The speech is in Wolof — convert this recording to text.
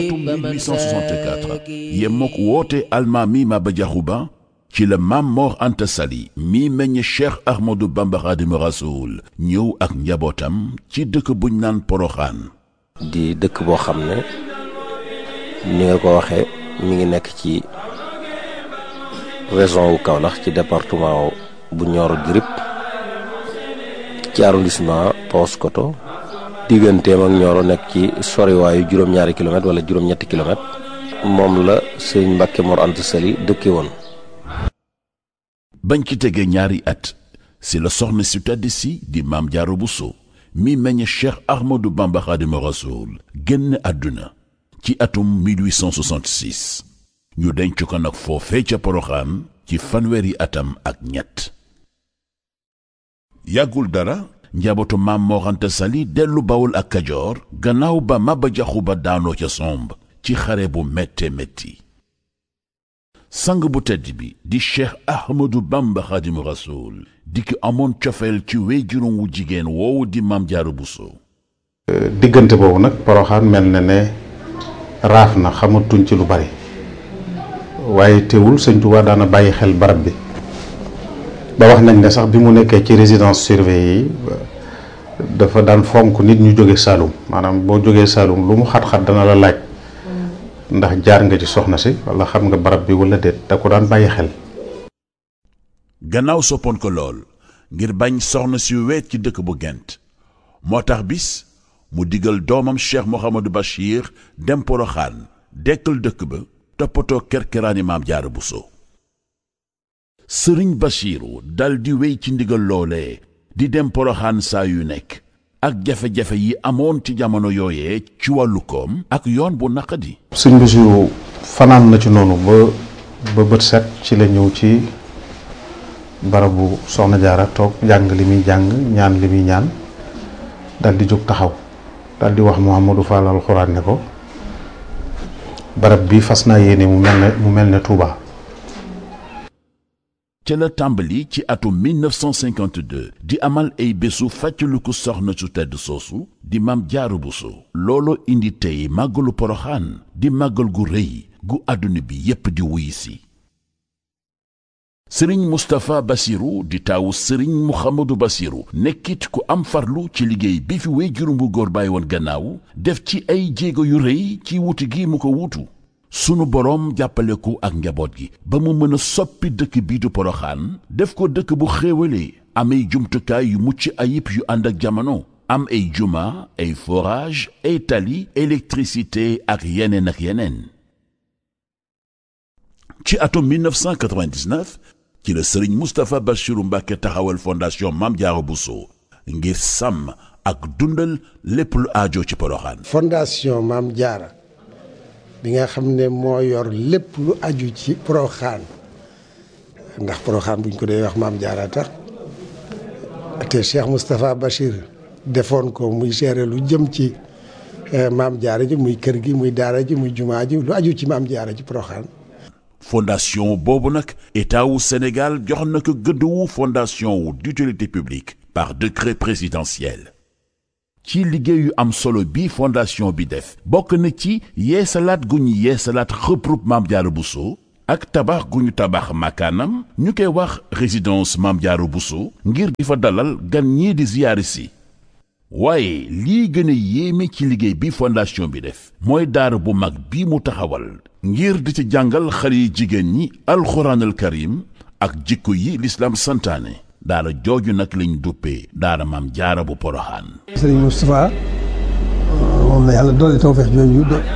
1864 yemmook woote almaami Maba Jaxu Ba ci la Maam Mor Anta Sali mi meññ Cheikh Ahmadou Bamba Xaadimu Rasuul ñëw ak njabootam ci dëkk buñ naan Poroxaan. di dëkk boo xam ne ni nga ko waxee mi ngi nekk ci région wu Kaolack ci département bu Nioro du Rip ci arrondissement Paoskoto digganteem ak Nioro nekk ci soriwaayu juróom-ñaari kilomètre wala juróom-ñetti kilomètre moom la sëñ Mbàkke Mor Anta Sali dëkke woon. bañ ci tegee ñaari at si la soxna si tedd si di Maam Jaara Buso mi meññ Cheikh Ahmadou Bamba Xaadimu Rasuul génn àdduna ci atum 1866 ñu denc ko nag foofee ca Poroxaan ci fanweeri atam ak ñett. yàggul dara njabootu Maam Mor Anta Sali dellu Bawol ak Kajoor gannaaw ba Maba Jaxu Ba daanoo ca somb ci xare bu métte métti. sang bu tedd bi di Cheikh Ahmadou Bamba Xaadimu Rasuul di ki amoon cofeel ci wéyjuróom wu jigéen woowu di Maam Jaara Buso. diggante boobu nag Poroxaan mel na ne raaf na xamatuñ ci lu bari waaye teewul sëñ Tuubaa daana bàyyi xel barab bi ba wax nañ ne sax bi mu nekkee ci résidence surveillée yi dafa daan fonk nit ñu jóge Saalum maanaam boo jógee Saalum lu mu xat-xat dana la laaj ndax jaar nga ci soxna si wala xam nga barab bi wala déet da ko daan bàyyi xel. gannaaw soppoon ko lool ngir bañ soxna si weet ci dëkk bu Gent moo tax bis mu digal doomam Cheikh Mouhamadou Bachir dem Poroxaan dekkal dëkk ba toppatoo kerkeraani Maam Jaara Buso. sëriñ Bachiru dal di wéy ci ndigal loolee di dem Poroxaan saa yu nekk ak jafe-jafe yi amoon ci jamono yooyee ci wàllu koom ak yoon bu naqadi. sëñ Bachiru fanaan na ci noonu ba bët set ci la ñëw ci barabu soxna Jaara toog jàng li muy jàng ñaan li muy ñaan dal di jóg taxaw dal di wax Mouhamadou Fall alxuraan ne ko barab bi fas naa yéene mu mel ne Touba. ca la tàmbali ci atum 1952 di amal ay bésu fàttaliku soxna su tedd soosu di Maam Jaara Buso. looloo indi tey màggalu Poroxaan di màggal gu rëy gu àdduna bi yépp di wuy si. sëriñ Moustapha Bassirou di taawu sëriñ Mouhamadou Bassirou nekkit ku am farlu ci liggéey bi fi wéyjuram bu góor bàyyi woon gannaaw def ci ay jéego yu rëy ci wuti gi mu ko wuutu. sunu boroom jàppale ko ak njaboot gi ba mu mën a soppi dëkk bii du Poroxaan def ko dëkk bu xéewalee am ay jumtukaay yu mucc ayib yu ànd ak jamono am ay juma ay forage ay tali électricité ak yeneen. ci atum 1999 ci la sëriñ Moustapha Bassirou Mbacké taxawal fondation Maam Jaara Buso ngir sàmm ak dundal lépp lu aajo ci Poroxaan. fondation Maam Jaara bi nga xam ne moo yor lépp lu aju ci Poroxaan ndax Poroxaan buñ ko dee wax Maam Jaara tax te Cheikh Moustapha Bachir defoon ko muy gérer lu jëm ci Maam Jaara ji muy kër gi muy daara ji muy jumaa ji lu aju ci Maam Jaara ji Poroxaan. fondation boobu nag état wu Sénégal jox na ko gëdd wu fondation wu d'utilité publique par décret présidentiel. ci liggéey yu am solo bi fondation bi def bokk na ci yeesalaat gu ñu yeesalaat xëprub Maam Jaara Buso ak tabax gu ñu tabax makaanam ñu koy wax résidence Maam Jaara Buso ngir di fa dalal gan ñii di ziyaari si. waaye lii gën a yéeme ci liggéey bi fondation bi def mooy daara bu mag bi mu taxawal ngir di ci jàngal xale yi jigéen ñi alxuraanal karim ak jikko yi lislaam santaane. daara jooju nag lañ duppee daara Maam Jaara bu Poroxaan. Sëriñ Moustapha moom la yàlla doole tawfeex jooju